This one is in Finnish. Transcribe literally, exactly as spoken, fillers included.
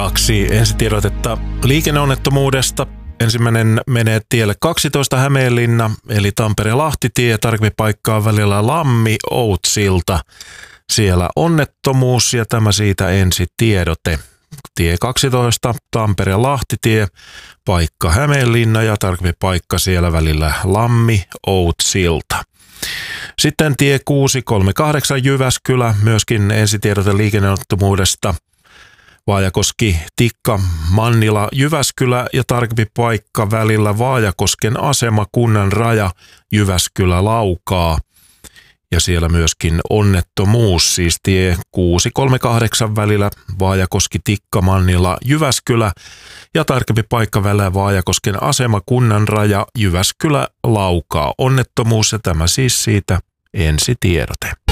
Seuraavaksi ensitiedotetta liikenneonnettomuudesta. Ensimmäinen menee tielle kaksitoista Hämeenlinna, eli Tampere-Lahtitie, tarkempi paikkaa välillä Lammi-Outsilta. Siellä onnettomuus ja tämä siitä ensitiedote. Tie kaksitoista, Tampere-Lahtitie, paikka Hämeenlinna ja tarkempi paikka siellä välillä Lammi-Outsilta. Sitten tie kuusi kolme kahdeksan Jyväskylä, myöskin ensitiedote liikenneonnettomuudesta. Vaajakoski, Tikka, Mannila, Jyväskylä ja tarkempi paikka välillä Vaajakosken asema, kunnan raja, Jyväskylä, Laukaa. Ja siellä myöskin onnettomuus, siis tie kuusi kolme kahdeksan välillä Vaajakoski, Tikka, Mannila, Jyväskylä ja tarkempi paikka välillä Vaajakosken asema, kunnan raja, Jyväskylä, Laukaa. Onnettomuus ja tämä siis siitä ensitiedote.